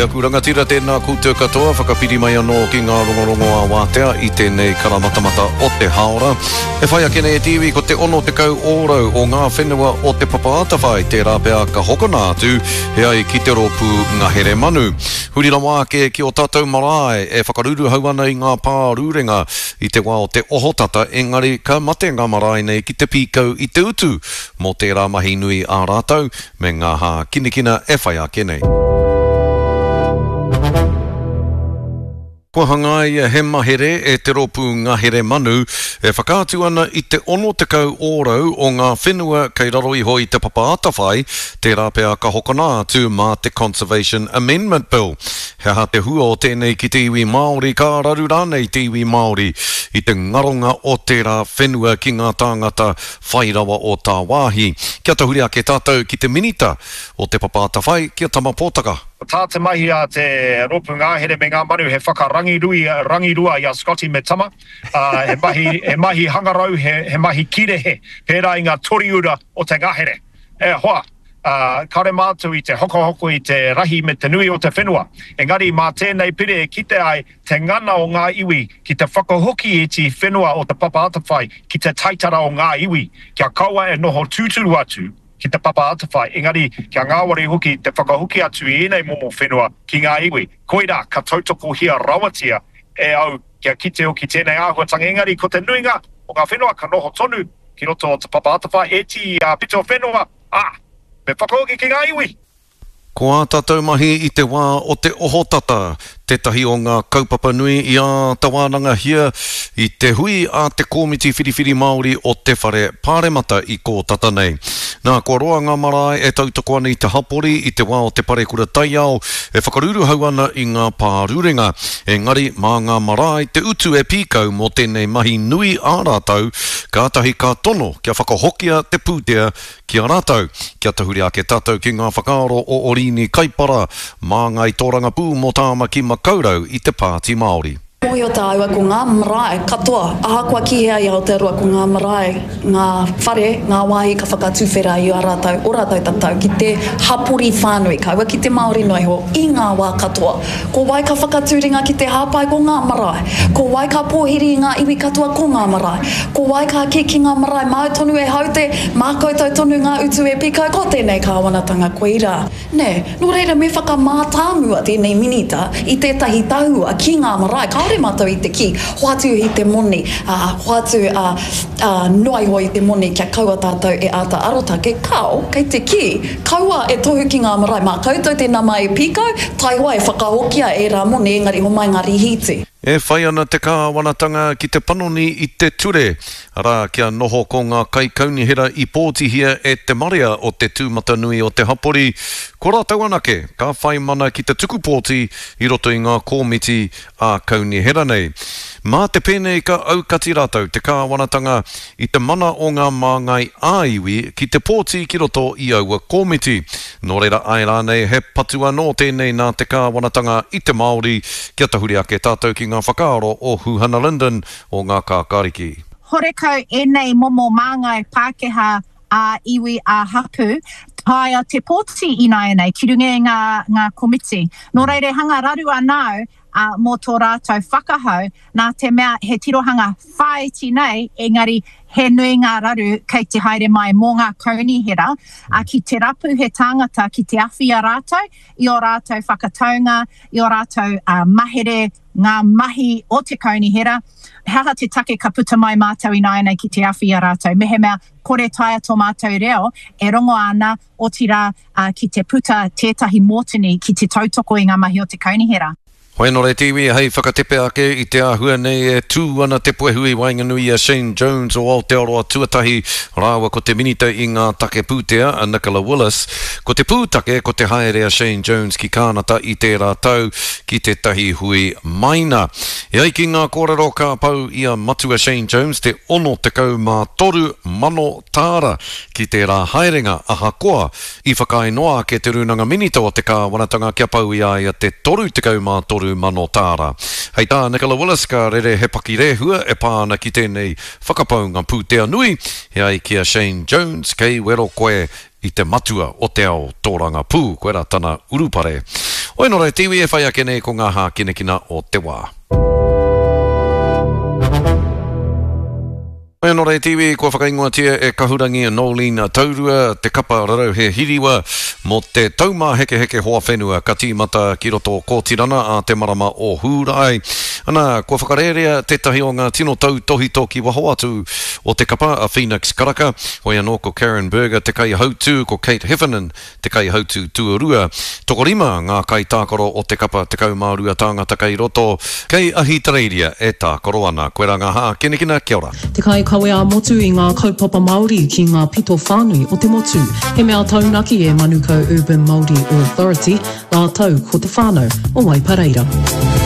Kia kurangatira tēnā koutou katoa, whakapiri mai anō ki ngā rongorongo a wātea I tēnei karamatamata o te haora. E whai ake nei e tiwi ko te ono te kau ōrau o ngā whenua o te papaatawhai, te rāpea ka hokona atu, he ai ki te ropu ngahere manu. Hurira wāke ki o tātou marae e whakaruru hau ana I ngā pārurenga I te wā o te ohotata, engari ka mate ngā marae nei ki te pīkau I te utu, mō te rā mahi nui a rātou, me ngā hā kinikina e whai ake nei. Kua hangai he mahere e te ropu ngahere manu e whakaatu ana I te ono te kau ōrau o ngā whenua kei raro iho I te papaatawhai te rāpea ka hokona atu mā te Conservation Amendment Bill. He ha te hua o tēnei ki te iwi Māori ka raru rānei te iwi Māori I te ngaronga o te rā whenua ki ngā tāngata whairawa o tā wāhi. Kia tahuri ake tātou ki te minita o te papaatawhai, kia tama pōtaka. Tā te mahi a te ropu ngahere me ngā manu he rangirua I a Scotty me tama. He mahi hangarau, he mahi kirehe, pērā I ngā toriura o te ngahere. E hoa, kare mātou I te hoko I te rahi me te nui o te whenua. Engari mā tēnei pire ki te ai te ngana o ngā iwi, ki te whakahoki I te whenua o te papaatawhai, ki te taitara o ngā iwi, kia kaua e noho tūturu atu. Ki te papaatawhai, engari kia ngāwari hoki te whakahoki atu I enei momo whenua ki ngā iwi. Koira, ka tautoko hia rawatia e au kia kite o ki tēnei āhuatanga. Engari, ko te nuinga o ngā whenua ka noho tonu ki roto o te papaatawhai e ti pito whenua. Me whakahoki ki ngā iwi. Ko ā tātou mahi I te wā o te ohotata, tētahi o ngā kaupapa nui I a tawānanga hia I te hui a te komiti whiriwhiri Māori o te whare pāremata I kō tata nei. Nā kua roa ngā marae e tautoko ana I te hapori I te wā o te parekura taiao e whakaruru hau ana I ngā pārurenga. Engari mā ngā marae te utu e pīkau mō tēnei mahi nui ā rātau kātahi kā tono kia whakahokia te pūtea ki a rātau. Kia tahuri ake tātou ki ngā whakaaro o Orini Kaipara mā ngai tōranga pū mō tāma ki Makaurau I te Pāti Māori. Moi o tā aua ko ngā marae katoa, aha kua kihea I Aotearoa ko ngā marae, ngā whare, ngā wāhi ka whakatūwhera I a rātau, o rātau tatau, ki te hapuri whānui, kaua ki te Māori noiho, I ngā wā katoa. Ko wai ka whakatūringa ki te hāpai ko ngā marae, ko wai ka pōhiri I ngā iwi katoa ko ngā marae, ko wai ka ki ngā marae, mau tonu e haute, mā koutou tonu ngā utu e pīkau, ko tēnei kāwanatanga koira. Nē, no reira me whakamātāmua tēnei minita I tētahi taua ki ngā marae, kaore mātou I te ki, hoatu I te moni, hoatu noai hoi te moni kia kaua tātou e āta arota ke kau, kei te ki, kaua e tohu ki ngā marae, mā koutou te nama e pīkau, tai hoa e whakahokia e rā moni engari homai ngā rihiti. E whai ana te kāwanatanga ki te panoni I te ture. Rā kia noho ko ngā kaikaunihera I pōtihia e te marea o te tūmata nui o te hapori. Ko rātau anake, ka whai mana ki te tukupōti I roto I ngā kōmiti a kaunihera nei. Mā te pēnei ka aukati rātau te kāwanatanga I te mana o ngā māngai āiwi ki te pōti ki roto I aua kōmiti. Nō reira ai rānei he patua no tēnei nā te kāwanatanga I te Māori kia tahuri ake tātou ki ngā whakaaro o Huhana Linden o ngā kākāriki. Horekau enei momo māngai Pākehā a iwi a hapu, tai a te pōti ina nei, ki runga ngā komiti. Nō reire hanga raru anau, mō tō rātou whakahau, nā te mea he tirohanga whaiti nei, engari he nui ngā raru kei te haere mai mō ngā kaunihera, ki te rapu he tāngata ki te awhi a rātou, I o rātou whakataunga, I o rātou mahere, ngā mahi o te kaunihera, haha te take ka puta mai mātou ina nei ki te awhi a rātou. Mehe mea kore taia tō mātou reo, e rongo ana o tira ki te puta tētahi mōtini ki te tautoko I ngā mahi o te kaunihera. Hoi nō rei tiwi, hei whakatepe ake I te āhua nei e tū ana te puehui wainganui a Shane Jones o Aotearoa tuatahi rāua ko te minita I ngā take pūtea a Nicola Willis. Ko te pūtake, ko te haere a Shane Jones ki kānata I tērā tau ki te tahi hui maina. E ai ki ngā kōrero ka pau I a matua Shane Jones te ono te kau mā toru mano tāra ki tērā haerenga aha koa I whakainoa ke te runanga minita o te kāwanatanga kia pau I a te toru te kau mā toru mano tāra. Hei tā Nicola Willis ka rere he paki rehua e pāna ki tēnei whakapaunga pūtea nui, he ai kia Shane Jones kei wero koe I te matua o te ao tōranga pū, koe rā tana urupare. Oi no rei tiwi e whai ake nei ko ngā hā kinekina o te wā. Oi no rei tiwi, kua whakaingoatia e kahurangi a Nolene Taurua, te kapa rarau he hiriwa, mo te tauma heke heke hoa whenua ka tīmata ki roto kōtirana a te marama o Hūrai. Ana, kua whakarerea tētahi o ngā tino tau tohi toki waho atu o te kapa a Phoenix Karaka, hoi anō ko Karen Berger te kai hautu, ko Kate Heffernan te kai hautu tuarua. Tokorima ngā kai tākoro o te kapa te kaumārua tāngata kai roto, kei ahi tareiria e tākoro ana. Koe rā ngā hā, kinekina, kia ora. Te kai kawe a motu i ngā kaupapa Māori ki ngā pito whānui o te motu. He mea taunaki e Manukau Urban Māori Authority, ngā tau ko te whānau o Waipareira.